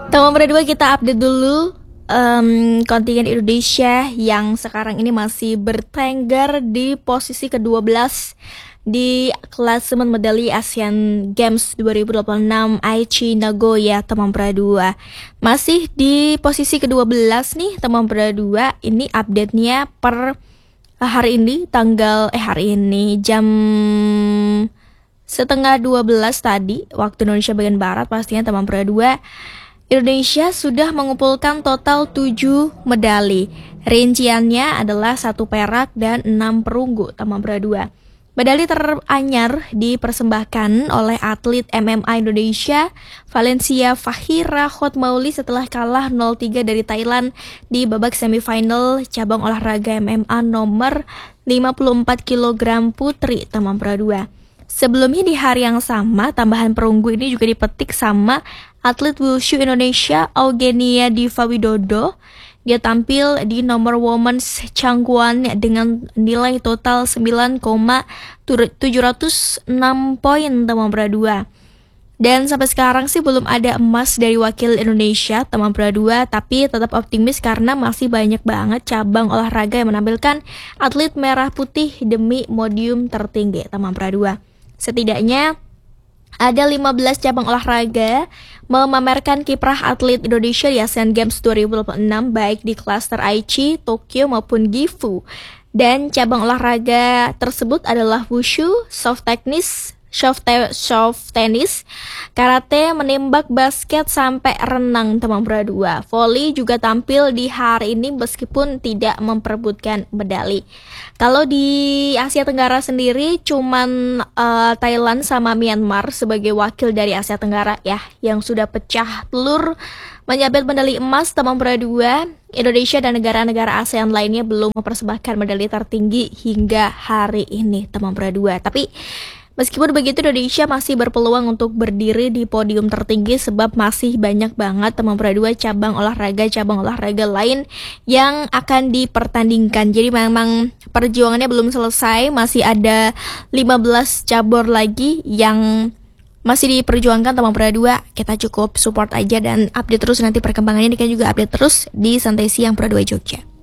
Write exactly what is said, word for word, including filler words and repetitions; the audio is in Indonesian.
Teman berdua kita update dulu um, kontingen Indonesia yang sekarang ini masih bertengger di posisi kedua belas di klasemen medali Asian Games dua ribu dua puluh enam Aichi Nagoya, teman berdua. Masih di posisi kedua belas nih teman berdua. Ini update-nya per hari ini tanggal eh hari ini jam setengah dua belas tadi waktu Indonesia bagian barat. Pastinya teman berdua, Indonesia sudah mengumpulkan total tujuh medali. Rinciannya adalah satu perak dan enam perunggu, teman berdua. Medali teranyar dipersembahkan oleh atlet M M A Indonesia, Valencia Fahira Hotmauli, setelah kalah nol tiga dari Thailand di babak semifinal cabang olahraga M M A nomor lima puluh empat kilogram putri, teman berdua. Sebelumnya di hari yang sama, tambahan perunggu ini juga dipetik sama atlet wushu Indonesia Eugenia Diva Widodo. Dia tampil di nomor Women's Changguan dengan nilai total sembilan koma tujuh nol enam poin, teman berdua. Dan sampai sekarang sih belum ada emas dari wakil Indonesia, teman berdua, tapi tetap optimis karena masih banyak banget cabang olahraga yang menampilkan atlet merah putih demi podium tertinggi, teman berdua. Setidaknya ada lima belas cabang olahraga memamerkan kiprah atlet Indonesia di Asian Games dua ribu dua puluh enam, baik di klaster Aichi, Tokyo maupun Gifu. Dan cabang olahraga tersebut adalah wushu, soft tennis, soft, te- soft tennis, karate, menembak, basket, sampai renang, teman berdua. Volley juga tampil di hari ini meskipun tidak memperebutkan medali. Kalau di Asia Tenggara sendiri cuman uh, Thailand sama Myanmar sebagai wakil dari Asia Tenggara ya yang sudah pecah telur menyabet medali emas, teman berdua. Indonesia dan negara-negara ASEAN lainnya belum mempersembahkan medali tertinggi hingga hari ini, teman berdua. Tapi meskipun begitu, Indonesia masih berpeluang untuk berdiri di podium tertinggi sebab masih banyak banget, teman berdua, cabang olahraga cabang olahraga lain yang akan dipertandingkan. Jadi memang perjuangannya belum selesai, masih ada lima belas cabur lagi yang masih diperjuangkan, teman berdua. Kita cukup support aja dan update terus nanti perkembangannya. Ini kan juga update terus di Santai Siang Pro dua Jogja.